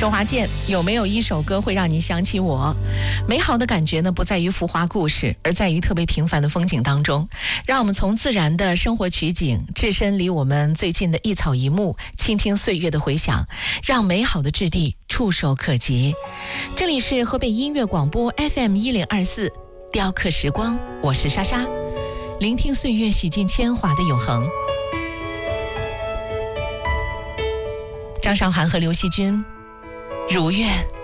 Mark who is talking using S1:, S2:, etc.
S1: 周华健，有没有一首歌会让你想起我？美好的感觉呢，不在于浮华故事，而在于特别平凡的风景当中。让我们从自然的生活取景，置身离我们最近的一草一木，倾听岁月的回响，让美好的质地触手可及。这里是河北音乐广播 FM1024，雕刻时光，我是莎莎，聆听岁月洗尽铅华的永恒。张韶涵和刘惜君，如愿。